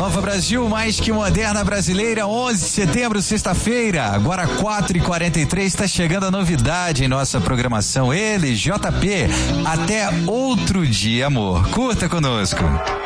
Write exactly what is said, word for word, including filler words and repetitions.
Nova Brasil, mais que moderna brasileira, onze de setembro, sexta-feira, agora quatro e quarenta e três, está chegando a novidade em nossa programação. Ele, J P, até outro dia, amor. Curta conosco.